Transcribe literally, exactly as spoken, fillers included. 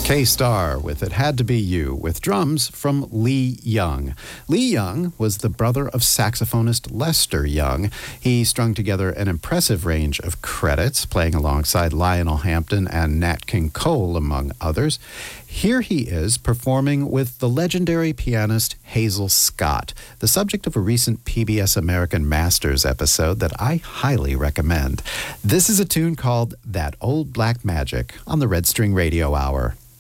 K-Star with It Had to Be You, with drums from Lee Young. Lee Young was the brother of saxophonist Lester Young. He strung together an impressive range of credits, playing alongside Lionel Hampton and Nat King Cole, among others. Here he is performing with the legendary pianist Hazel Scott, the subject of a recent P B S American Masters episode that I highly recommend. This is a tune called That Old Black Magic on the Red String Radio Hour.